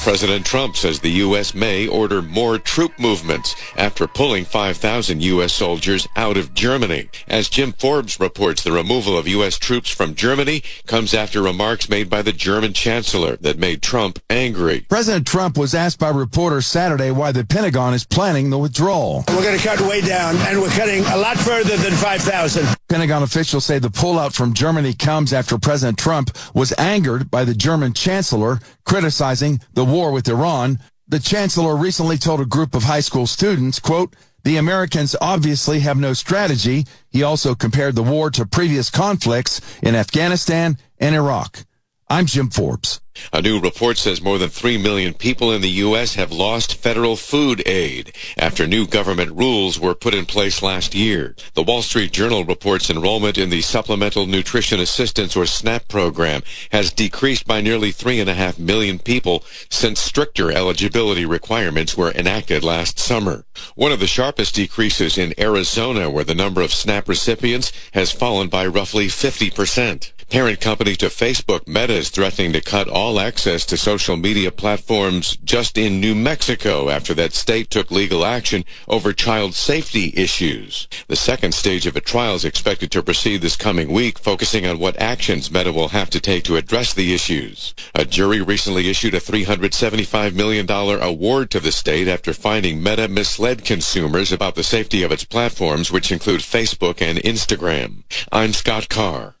President Trump says the U.S. may order more troop movements after pulling 5,000 U.S. soldiers out of Germany. As Jim Forbes reports, the removal of U.S. troops from Germany comes after remarks made by the German chancellor that made Trump angry. President Trump was asked by reporters Saturday why the Pentagon is planning the withdrawal. We're going to cut way down, and we're cutting a lot further than 5,000. Pentagon officials say the pullout from Germany comes after President Trump was angered by the German chancellor criticizing the war with Iran. The chancellor recently told a group of high school students, quote, "The Americans obviously have no strategy." He also compared the war to previous conflicts in Afghanistan and Iraq. I'm Jim Forbes. A new report says more than 3 million people in the U.S. have lost federal food aid after new government rules were put in place last year. The Wall Street Journal reports enrollment in the Supplemental Nutrition Assistance, or SNAP program, has decreased by nearly 3.5 million people since stricter eligibility requirements were enacted last summer. One of the sharpest decreases in Arizona, where the number of SNAP recipients has fallen by roughly 50%. Parent company to Facebook, Meta, is threatening to cut all access to social media platforms just in New Mexico after that state took legal action over child safety issues. The second stage of a trial is expected to proceed this coming week, focusing on what actions Meta will have to take to address the issues. A jury recently issued a $375 million award to the state after finding Meta misled consumers about the safety of its platforms, which include Facebook and Instagram. I'm Scott Carr.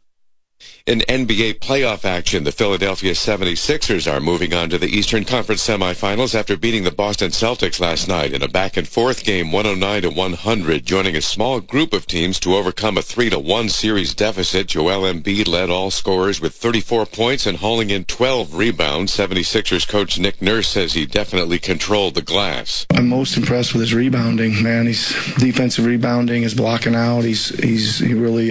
In NBA playoff action, the Philadelphia 76ers are moving on to the Eastern Conference semifinals after beating the Boston Celtics last night in a back-and-forth game 109-100, joining a small group of teams to overcome a 3-1 series deficit. Joel Embiid led all scorers with 34 points and hauling in 12 rebounds. 76ers coach Nick Nurse says he definitely controlled the glass. I'm most impressed with his rebounding, man. His defensive rebounding, his blocking out. He really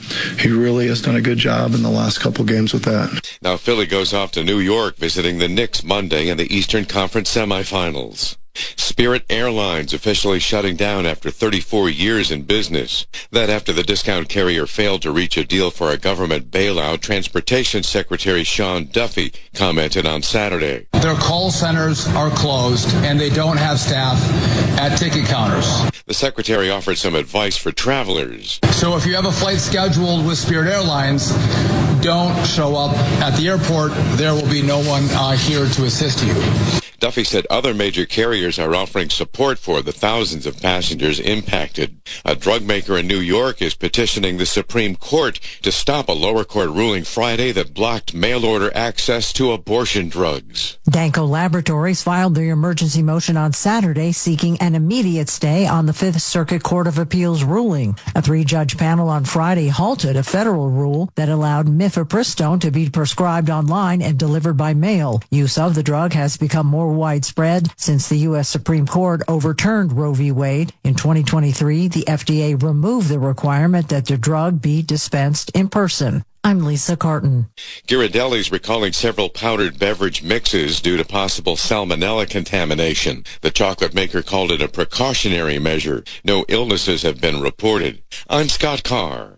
has done a good job in the last couple games with that. Now Philly goes off to New York, visiting the Knicks Monday in the Eastern Conference semifinals. Spirit Airlines officially shutting down after 34 years in business. That after the discount carrier failed to reach a deal for a government bailout, Transportation Secretary Sean Duffy commented on Saturday. Their call centers are closed and they don't have staff at ticket counters. The secretary offered some advice for travelers. So if you have a flight scheduled with Spirit Airlines, don't show up at the airport. There will be no one here to assist you. Duffy said other major carriers are offering support for the thousands of passengers impacted. A drug maker in New York is petitioning the Supreme Court to stop a lower court ruling Friday that blocked mail-order access to abortion drugs. Danco Laboratories filed their emergency motion on Saturday seeking an immediate stay on the Fifth Circuit Court of Appeals ruling. A 3-judge panel on Friday halted a federal rule that allowed mifepristone to be prescribed online and delivered by mail. Use of the drug has become more widespread since the U.S. Supreme Court overturned Roe v. Wade. In 2023, the FDA removed the requirement that the drug be dispensed in person. I'm Lisa Carton. Ghirardelli's recalling several powdered beverage mixes due to possible salmonella contamination. The chocolate maker called it a precautionary measure. No illnesses have been reported. I'm Scott Carr.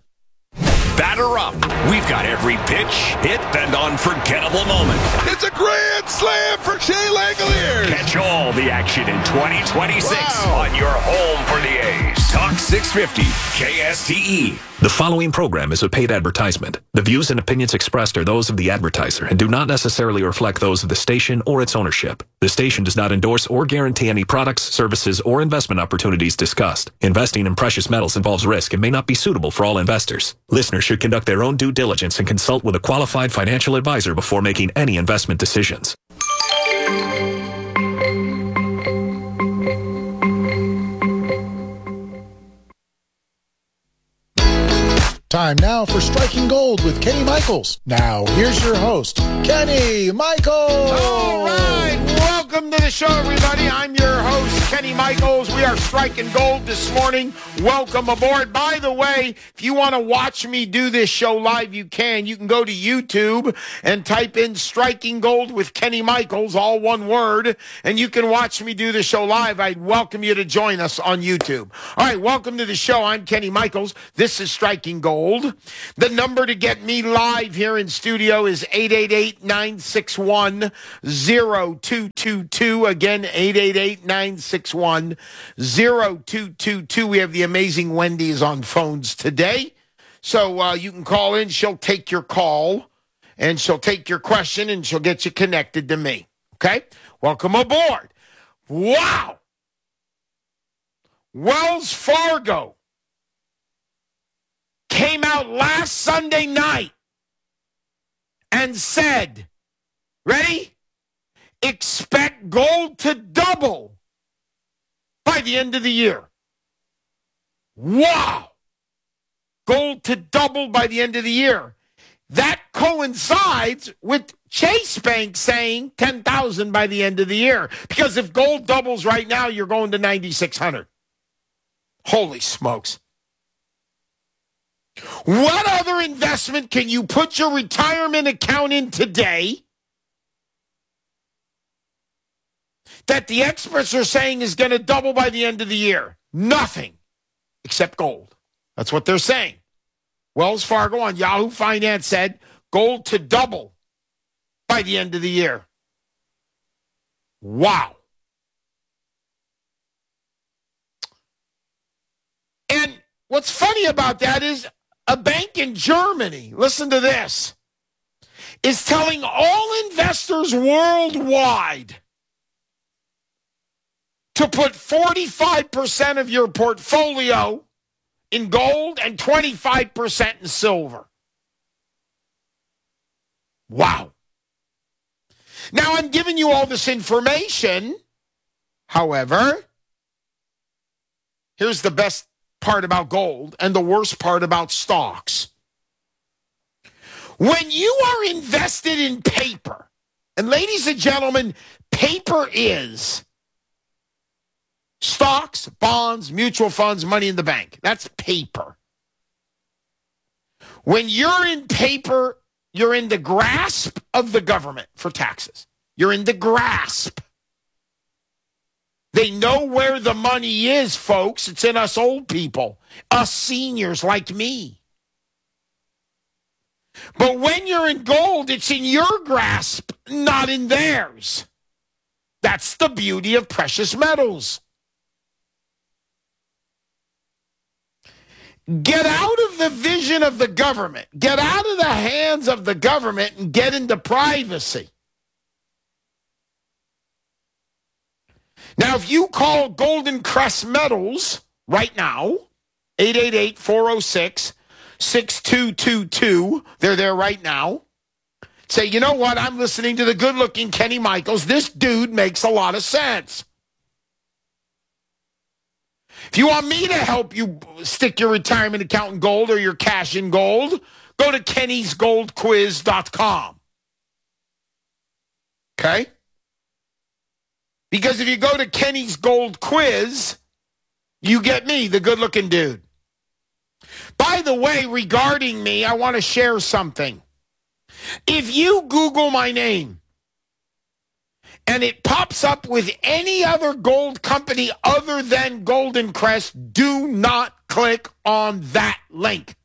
Batter up. We've got every pitch, hit, and unforgettable moment. It's a grand slam for Shea Langoliers. Catch all the action in 2026 on your home for the A's. Talk 650 KSTE. The following program is a paid advertisement. The views and opinions expressed are those of the advertiser and do not necessarily reflect those of the station or its ownership. The station does not endorse or guarantee any products, services, or investment opportunities discussed. Investing in precious metals involves risk and may not be suitable for all investors. Listeners should conduct their own due diligence and consult with a qualified financial advisor before making any investment decisions. Time now for Striking Gold with Kenny Michaels. Now, here's your host, Kenny Michaels. All right. Welcome to the show, everybody. I'm your host, Kenny Michaels. We are striking gold this morning. Welcome aboard. By the way, if you want to watch me do this show live, you can. You can go to YouTube and type in Striking Gold with Kenny Michaels, all one word, and you can watch me do the show live. I'd welcome you to join us on YouTube. All right, welcome to the show. I'm Kenny Michaels. This is Striking Gold. The number to get me live here in studio is 888-961-0222. Again, 888-961-0222. We have the amazing Wendy's on phones today. So you can call in. She'll take your call, and she'll take your question, and she'll get you connected to me. Okay? Welcome aboard. Wow. Wells Fargo came out last Sunday night and said, ready? Expect gold to double by the end of the year. Wow. Gold to double by the end of the year. That coincides with Chase Bank saying 10,000 by the end of the year. Because if gold doubles right now, you're going to 9,600. Holy smokes. What other investment can you put your retirement account in today that the experts are saying is going to double by the end of the year? Nothing except gold. That's what they're saying. Wells Fargo on Yahoo Finance said gold to double by the end of the year. Wow. And what's funny about that is a bank in Germany, listen to this, is telling all investors worldwide to put 45% of your portfolio in gold and 25% in silver. Wow. Now, I'm giving you all this information. However, here's the best part about gold and the worst part about stocks. When you are invested in paper, and ladies and gentlemen, paper is stocks, bonds, mutual funds, money in the bank. That's paper. When you're in paper, you're in the grasp of the government for taxes. You're in the grasp. They know where the money is, folks. It's in us old people, us seniors like me. But when you're in gold, it's in your grasp, not in theirs. That's the beauty of precious metals. Get out of the vision of the government. Get out of the hands of the government and get into privacy. Now, if you call Golden Crest Metals right now, 888-406-6222, they're there right now. Say, you know what? I'm listening to the good-looking Kenny Michaels. This dude makes a lot of sense. If you want me to help you stick your retirement account in gold or your cash in gold, go to kennysgoldquiz.com. Okay? Because if you go to Kenny's Gold Quiz, you get me, the good-looking dude. By the way, regarding me, I want to share something. If you Google my name and it pops up with any other gold company other than Golden Crest, do not click on that link.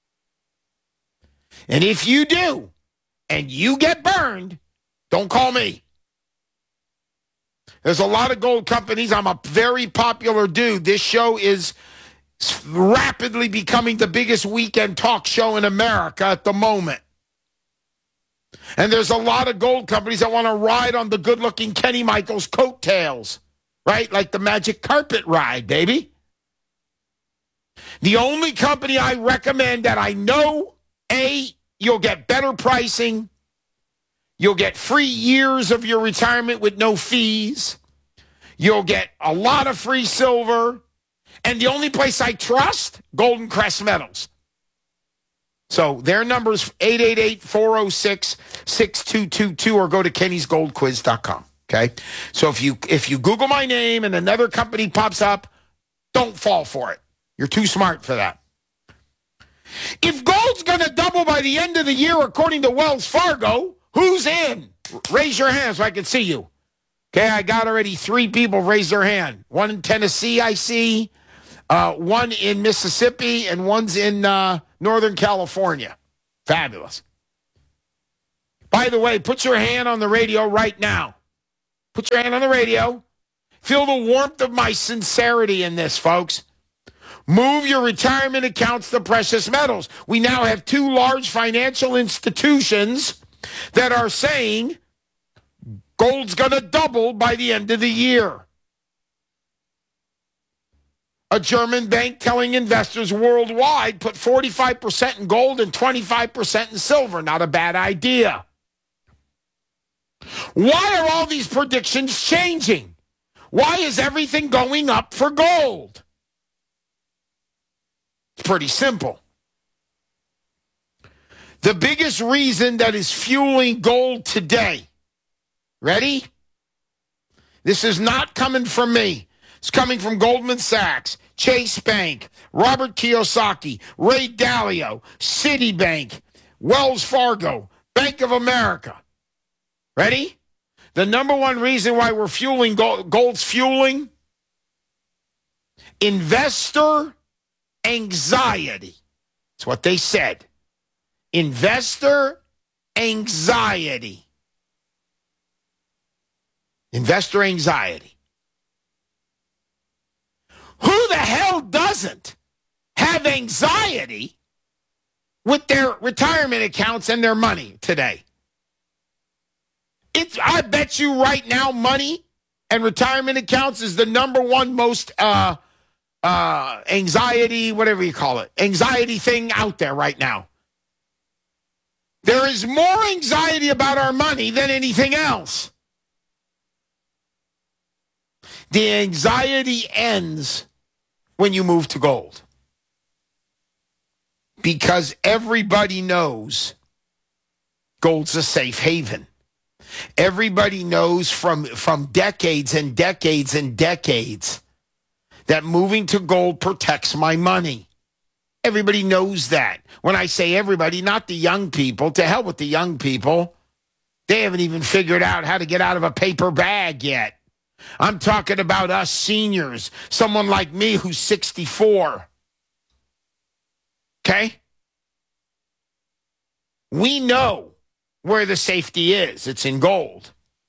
And if you do, and you get burned, don't call me. There's a lot of gold companies. I'm a very popular dude. This show is rapidly becoming the biggest weekend talk show in America at the moment. And there's a lot of gold companies that want to ride on the good-looking Kenny Michaels coattails, right? Like the magic carpet ride, baby. The only company I recommend that I know, A, you'll get better pricing, you'll get free years of your retirement with no fees, you'll get a lot of free silver, and the only place I trust, Golden Crest Metals. So their number's 888-406-6222 or go to kennysgoldquiz.com. Okay? So if you Google my name and another company pops up, don't fall for it. You're too smart for that. If gold's going to double by the end of the year, according to Wells Fargo, who's in? Raise your hand so I can see you. Okay, I got already 3 people raise their hand. One in Tennessee, I see. One in Mississippi, and one's in Northern California. Fabulous. By the way, put your hand on the radio right now. Put your hand on the radio. Feel the warmth of my sincerity in this, folks. Move your retirement accounts to precious metals. We now have 2 large financial institutions that are saying gold's going to double by the end of the year. A German bank telling investors worldwide put 45% in gold and 25% in silver. Not a bad idea. Why are all these predictions changing? Why is everything going up for gold? It's pretty simple. The biggest reason that is fueling gold today, ready? This is not coming from me. It's coming from Goldman Sachs, Chase Bank, Robert Kiyosaki, Ray Dalio, Citibank, Wells Fargo, Bank of America. Ready? The number one reason why we're fueling gold's fueling? Investor anxiety. That's what they said. Investor anxiety. Investor anxiety. Who the hell doesn't have anxiety with their retirement accounts and their money today? I bet you right now money and retirement accounts is the number one most anxiety, whatever you call it, anxiety thing out there right now. There is more anxiety about our money than anything else. The anxiety ends when you move to gold. Because everybody knows gold's a safe haven. Everybody knows from decades and decades and decades that moving to gold protects my money. Everybody knows that. When I say everybody, not the young people. To hell with the young people. They haven't even figured out how to get out of a paper bag yet. I'm talking about us seniors. Someone like me who's 64. Okay? We know where the safety is. It's in gold.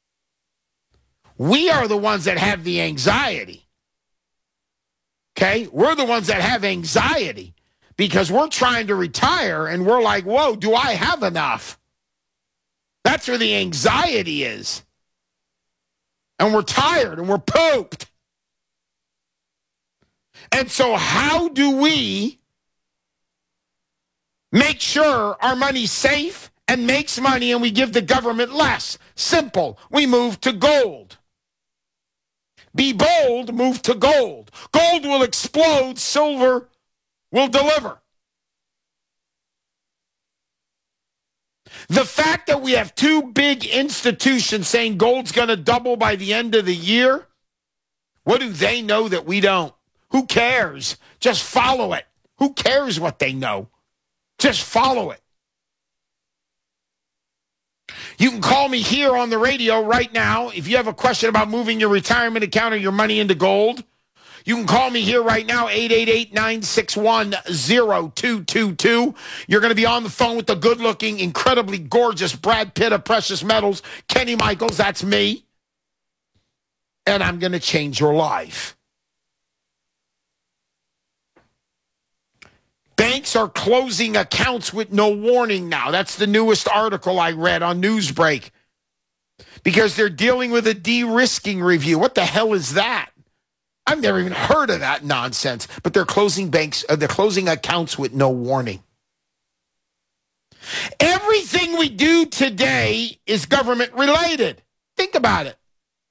We are the ones that have the anxiety. Okay? We're the ones that have anxiety because we're trying to retire and we're like, whoa, do I have enough? That's where the anxiety is. And we're tired and we're pooped. And so how do we make sure our money's safe and makes money and we give the government less? Simple. We move to gold. Be bold, move to gold. Gold will explode, silver will deliver. The fact that we have 2 big institutions saying gold's going to double by the end of the year, what do they know that we don't? Who cares? Just follow it. Who cares what they know? Just follow it. You can call me here on the radio right now if you have a question about moving your retirement account or your money into gold. You can call me here right now, 888-961-0222. You're going to be on the phone with the good-looking, incredibly gorgeous Brad Pitt of Precious Metals, Kenny Michaels, that's me. And I'm going to change your life. Banks are closing accounts with no warning now. That's the newest article I read on Newsbreak. Because they're dealing with a de-risking review. What the hell is that? I've never even heard of that nonsense. But they're closing they're closing accounts with no warning. Everything we do today is government related. Think about it.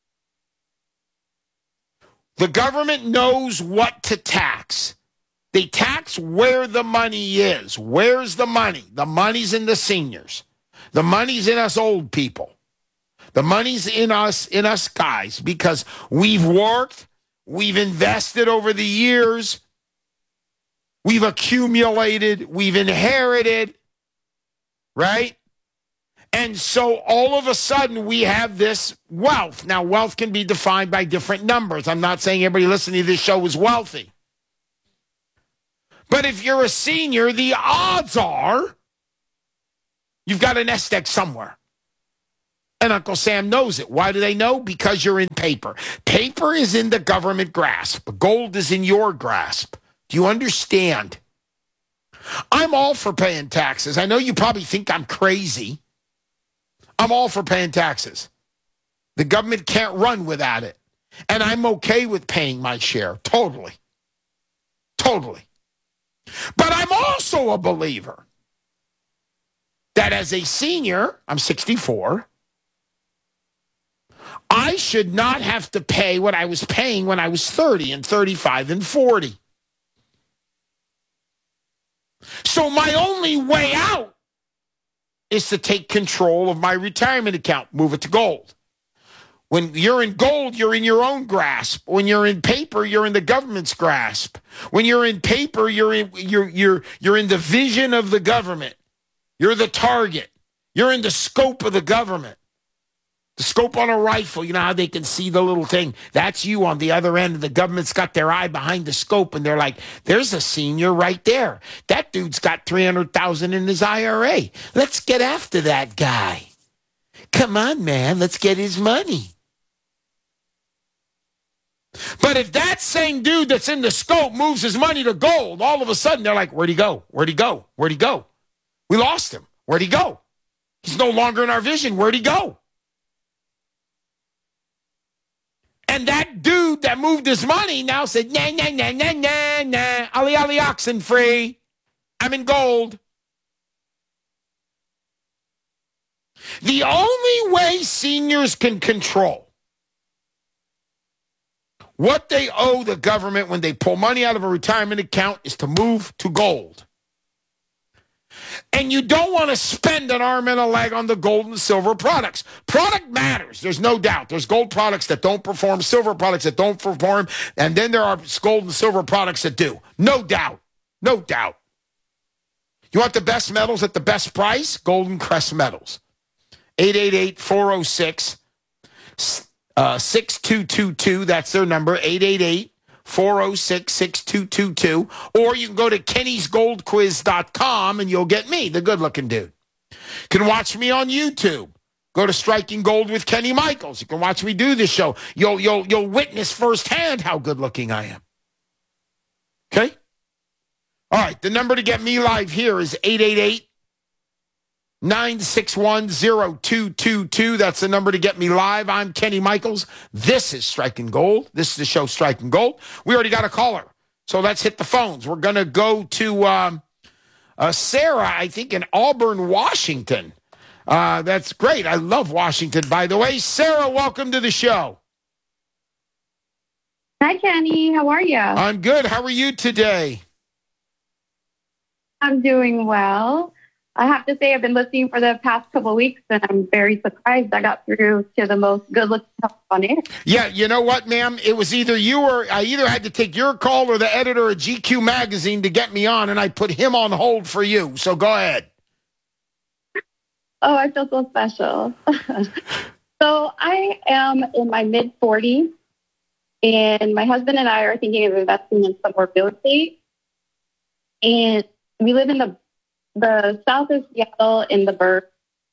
The government knows what to tax. They tax where the money is. Where's the money? The money's in the seniors. The money's in us old people. The money's in us guys, because we've worked, we've invested over the years, we've accumulated, we've inherited, right? And so all of a sudden we have this wealth. Now, wealth can be defined by different numbers. I'm not saying everybody listening to this show is wealthy. But if you're a senior, the odds are you've got a nest egg somewhere. And Uncle Sam knows it. Why do they know? Because you're in paper. Paper is in the government grasp. Gold is in your grasp. Do you understand? I'm all for paying taxes. I know you probably think I'm crazy. I'm all for paying taxes. The government can't run without it. And I'm okay with paying my share. Totally. Totally. But I'm also a believer that as a senior, I'm 64, I should not have to pay what I was paying when I was 30 and 35 and 40. So my only way out is to take control of my retirement account, move it to gold. When you're in gold, you're in your own grasp. When you're in paper, you're in the government's grasp. When you're in paper, you're in the vision of the government. You're the target. You're in the scope of the government. The scope on a rifle, you know how they can see the little thing? That's you on the other end. The government's got their eye behind the scope, and they're like, there's a senior right there. That dude's got $300,000 in his IRA. Let's get after that guy. Come on, man. Let's get his money. But if that same dude that's in the scope moves his money to gold, all of a sudden they're like, where'd he go? Where'd he go? Where'd he go? We lost him. Where'd he go? He's no longer in our vision. Where'd he go? And that dude that moved his money now said, nah, nah, nah, nah, nah, nah. Ollie, ollie, oxen free. I'm in gold. The only way seniors can control what they owe the government when they pull money out of a retirement account is to move to gold. And you don't want to spend an arm and a leg on the gold and silver products. Product matters, there's no doubt. There's gold products that don't perform, silver products that don't perform, and then there are gold and silver products that do. No doubt. No doubt. You want the best metals at the best price? Golden Crest Metals. 888-406-6222. That's their number, 888-406-6222. Or you can go to kennysgoldquiz.com and you'll get me, the good-looking dude. You can watch me on YouTube. Go to Striking Gold with Kenny Michaels. You can watch me do this show. You'll witness firsthand how good-looking I am. Okay? All right, the number to get me live here is 888-961-0222. That's the number to get me live. I'm Kenny Michaels. This is Striking Gold. This is the show Striking Gold. We already got a caller, so let's hit the phones. We're going to go to Sarah, I think, in Auburn, Washington. That's great. I love Washington, by the way. Sarah, welcome to the show. Hi, Kenny. How are you? I'm good. How are you today? I'm doing well. I have to say I've been listening for the past couple of weeks, and I'm very surprised I got through to the most good-looking on air. Yeah, you know what, ma'am? It was either you or I either had to take your call or the editor of GQ magazine to get me on, and I put him on hold for you. So go ahead. Oh, I feel so special. So I am in my mid-40s, and my husband and I are thinking of investing in some more real estate. And we live in the south of Seattle in the burbs.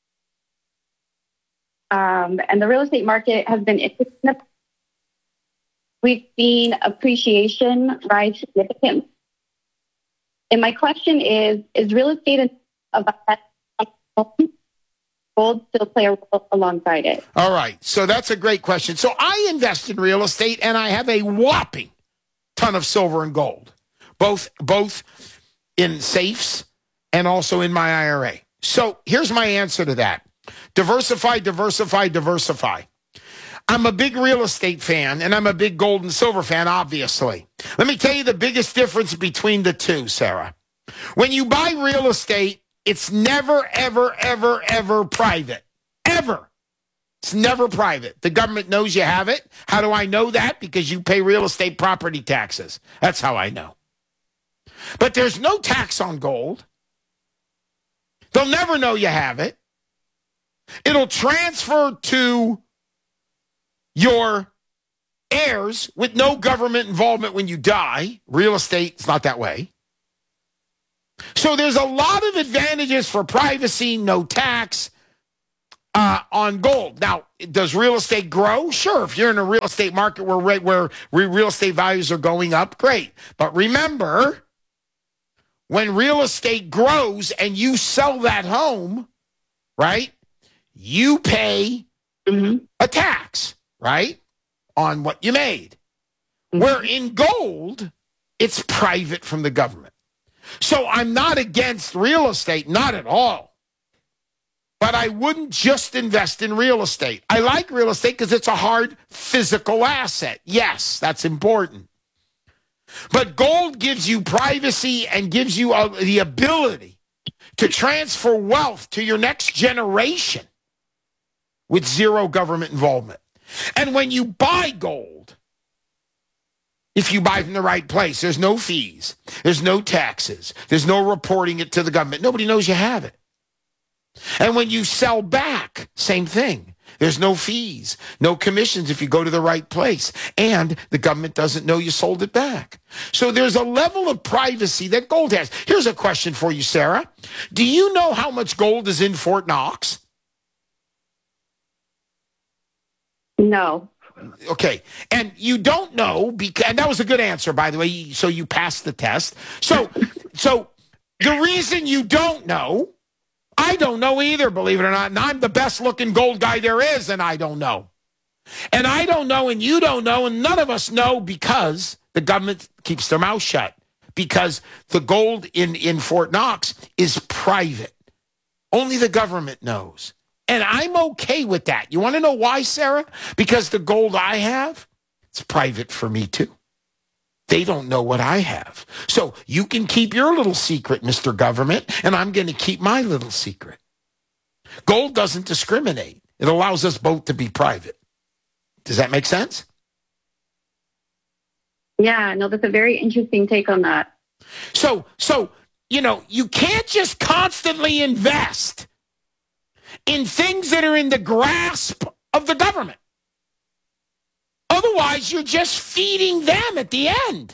And the real estate market has been interesting. We've seen appreciation rise significantly. And my question is real estate about gold still play a role alongside it? All right. So that's a great question. So I invest in real estate, and I have a whopping ton of silver and gold, both in safes and also in my IRA. So here's my answer to that. Diversify, diversify, diversify. I'm a big real estate fan, and I'm a big gold and silver fan, obviously. Let me tell you the biggest difference between the two, Sarah. When you buy real estate, it's never, ever, ever, ever private. Ever. It's never private. The government knows you have it. How do I know that? Because you pay real estate property taxes. That's how I know. But there's no tax on gold. They'll never know you have it. It'll transfer to your heirs with no government involvement when you die. Real estate is not that way. So there's a lot of advantages for privacy, no tax on gold. Now, does real estate grow? Sure. If you're in a real estate market where real estate values are going up, great. But remember, when real estate grows and you sell that home, right, you pay a tax, right, on what you made. Where in gold, it's private from the government. So I'm not against real estate, not at all. But I wouldn't just invest in real estate. I like real estate because it's a hard physical asset. Yes, that's important. But gold gives you privacy and gives you the ability to transfer wealth to your next generation with zero government involvement. And when you buy gold, if you buy from the right place, there's no fees, there's no taxes, there's no reporting it to the government. Nobody knows you have it. And when you sell back, same thing. There's no fees, no commissions if you go to the right place. And the government doesn't know you sold it back. So there's a level of privacy that gold has. Here's a question for you, Sarah. Do you know how much gold is in Fort Knox? No. Okay. And you don't know, and that was a good answer, by the way, so you passed the test. So the reason you don't know, I don't know either, believe it or not, and I'm the best looking gold guy there is, and I don't know. And I don't know, and you don't know, and none of us know because the government keeps their mouth shut, because the gold in Fort Knox is private. Only the government knows. And I'm okay with that. You want to know why, Sarah? Because the gold I have, it's private for me too. They don't know what I have. So you can keep your little secret, Mr. Government, and I'm going to keep my little secret. Gold doesn't discriminate. It allows us both to be private. Does that make sense? Yeah, no, that's a very interesting take on that. So, you can't just constantly invest in things that are in the grasp of the government. Otherwise, you're just feeding them at the end.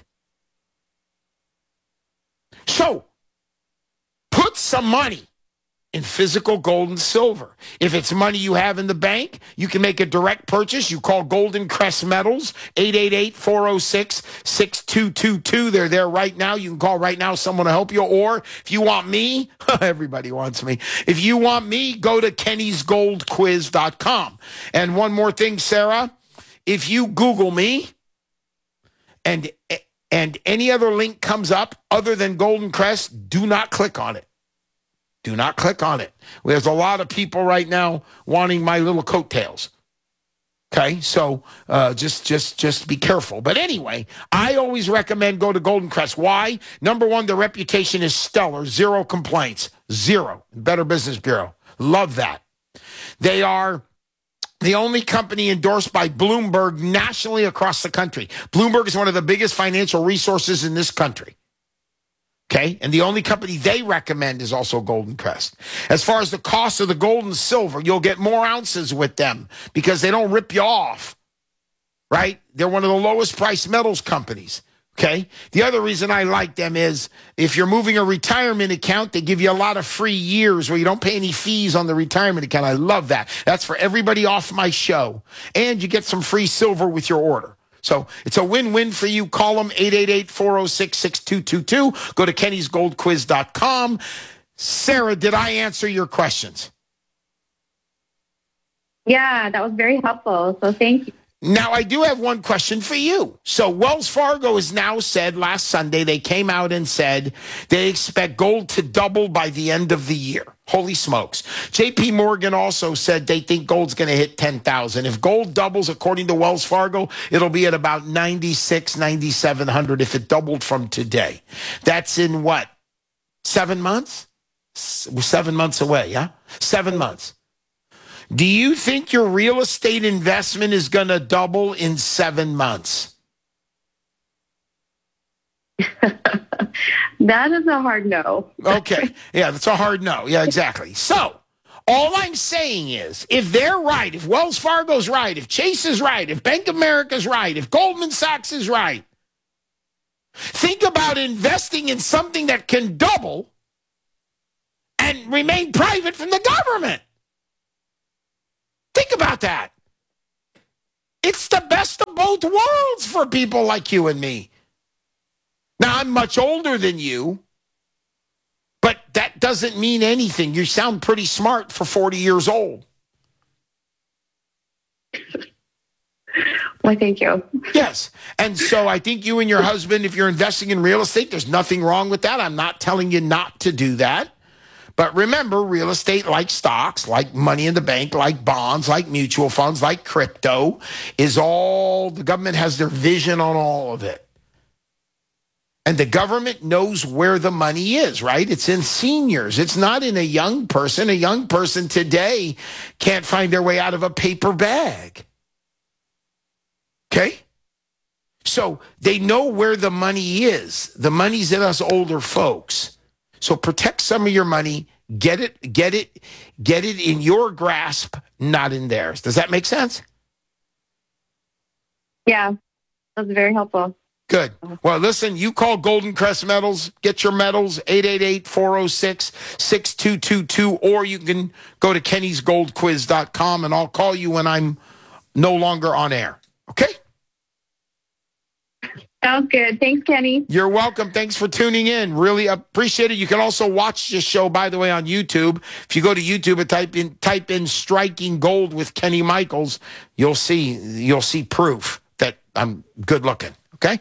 So, put some money in physical gold and silver. If it's money you have in the bank, you can make a direct purchase. You call Golden Crest Metals, 888-406-6222. They're there right now. You can call right now. Someone will help you. Or if you want me, everybody wants me. If you want me, go to Kenny'sGoldQuiz.com. And one more thing, Sarah, if you Google me and any other link comes up other than Golden Crest, do not click on it. Do not click on it. There's a lot of people right now wanting my little coattails. Okay, so just be careful. But anyway, I always recommend go to Golden Crest. Why? Number one, the reputation is stellar. Zero complaints. Zero. Better Business Bureau. Love that. They are the only company endorsed by Bloomberg nationally across the country. Bloomberg is one of the biggest financial resources in this country. Okay, and the only company they recommend is also Golden Crest. As far as the cost of the gold and silver, you'll get more ounces with them because they don't rip you off, right? They're one of the lowest priced metals companies, okay? The other reason I like them is if you're moving a retirement account, they give you a lot of free years where you don't pay any fees on the retirement account. I love that. That's for everybody off my show. And you get some free silver with your order. So it's a win-win for you. Call them 888-406-6222. Go to Kenny'sGoldQuiz.com. Sarah, did I answer your questions? Yeah, that was very helpful. So thank you. Now, I do have one question for you. So Wells Fargo has now said last Sunday, they came out and said they expect gold to double by the end of the year. Holy smokes. JP Morgan also said they think gold's going to hit 10,000. If gold doubles, according to Wells Fargo, it'll be at about 9,700 if it doubled from today. That's in what? 7 months? We're 7 months away, yeah? 7 months. Do you think your real estate investment is going to double in 7 months? That is a hard no. Okay. Yeah, that's a hard no. Yeah, exactly. So, all I'm saying is, if they're right, if Wells Fargo's right, if Chase is right, if Bank of America's right, if Goldman Sachs is right, think about investing in something that can double and remain private from the government. Think about that. It's the best of both worlds for people like you and me. Now, I'm much older than you, but that doesn't mean anything. You sound pretty smart for 40 years old. Well, thank you. Yes. And so I think you and your husband, if you're investing in real estate, there's nothing wrong with that. I'm not telling you not to do that. But remember, real estate, like stocks, like money in the bank, like bonds, like mutual funds, like crypto, is all, the government has their vision on all of it. And the government knows where the money is, right? It's in seniors. It's not in a young person. A young person today can't find their way out of a paper bag. Okay? So they know where the money is. The money's in us older folks. So protect some of your money, get it in your grasp, not in theirs. Does that make sense? Yeah, that's very helpful. Good. Well, listen, you call Golden Crest Metals, get your metals, 888-406-6222, or you can go to kennysgoldquiz.com, and I'll call you when I'm no longer on air. Okay? Sounds good. Thanks, Kenny. You're welcome. Thanks for tuning in. Really appreciate it. You can also watch this show, by the way, on YouTube. If you go to YouTube and type in Striking Gold with Kenny Michaels, you'll see proof that I'm good looking. Okay?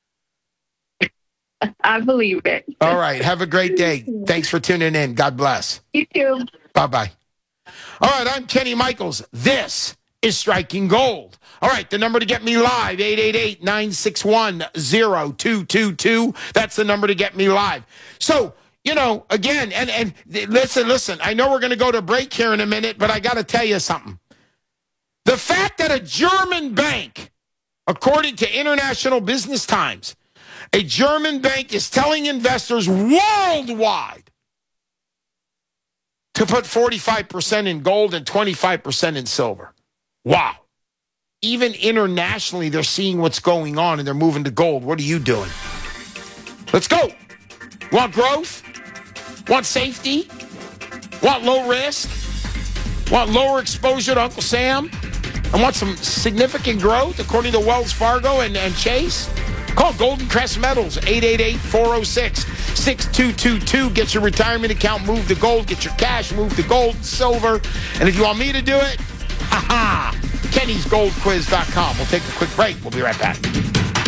I believe it. All right. Have a great day. Thanks for tuning in. God bless. You too. Bye-bye. All right. I'm Kenny Michaels. This is Striking Gold. All right, the number to get me live, 888-961-0222. That's the number to get me live. So, again, and listen, I know we're going to go to break here in a minute, but I got to tell you something. The fact that a German bank, according to International Business Times, a German bank is telling investors worldwide to put 45% in gold and 25% in silver. Wow. Even internationally, they're seeing what's going on and they're moving to gold. What are you doing? Let's go. Want growth? Want safety? Want low risk? Want lower exposure to Uncle Sam? And want some significant growth according to Wells Fargo and Chase? Call Golden Crest Metals, 888-406-6222. Get your retirement account, move to gold. Get your cash, move to gold, silver. And if you want me to do it, KennysGoldQuiz.com. We'll take a quick break. We'll be right back.